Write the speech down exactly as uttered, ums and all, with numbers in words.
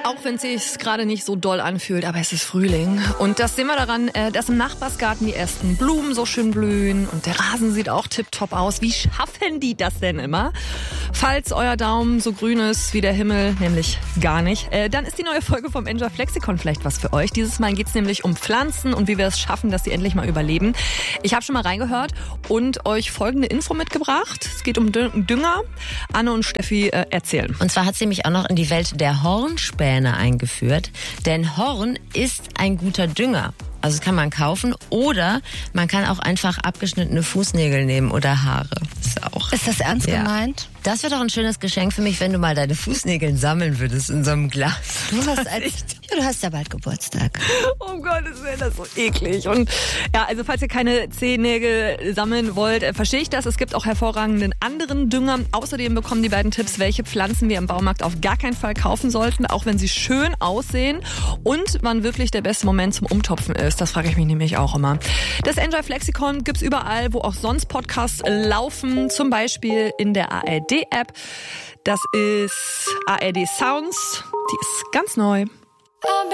Auch wenn es sich gerade nicht so doll anfühlt, aber es ist Frühling. Und das sehen wir daran, dass im Nachbarsgarten die ersten Blumen so schön blühen und der Rasen sieht auch tipptopp aus. Wie schaffen die das denn immer? Falls euer Daumen so grün ist wie der Himmel, nämlich gar nicht, äh, dann ist die neue Folge vom Enjoy Flexikon vielleicht was für euch. Dieses Mal geht es nämlich um Pflanzen und wie wir es schaffen, dass sie endlich mal überleben. Ich habe schon mal reingehört und euch folgende Info mitgebracht. Es geht um Dünger. Anne und Steffi äh, erzählen. Und zwar hat sie mich auch noch in die Welt der Hornspäne eingeführt, denn Horn ist ein guter Dünger. Also das kann man kaufen oder man kann auch einfach abgeschnittene Fußnägel nehmen oder Haare. Ist auch. Ist das ernst ja. gemeint? Das wäre doch ein schönes Geschenk für mich, wenn du mal deine Fußnägel sammeln würdest in so einem Glas. Du hast, als, ja, du hast ja bald Geburtstag. Oh Gott, das wäre das so eklig. Und ja, also falls ihr keine Zehennägel sammeln wollt, äh, verstehe ich das. Es gibt auch hervorragenden anderen Dünger. Außerdem bekommen die beiden Tipps, welche Pflanzen wir im Baumarkt auf gar keinen Fall kaufen sollten, auch wenn sie schön aussehen. Und wann wirklich der beste Moment zum Umtopfen ist. Das frage ich mich nämlich auch immer. Das Enjoy Flexikon gibt's überall, wo auch sonst Podcasts laufen. Zum Beispiel in der A R D-App. Das ist A R D Sounds. Die ist ganz neu.